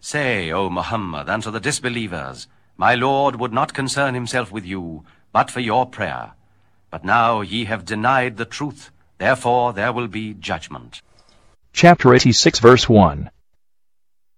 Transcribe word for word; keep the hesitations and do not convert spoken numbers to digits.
Say, O Muhammad, unto the disbelievers, My Lord would not concern himself with you, but for your prayer. But now ye have denied the truth, therefore there will be judgment. Chapter eighty-six, verse one.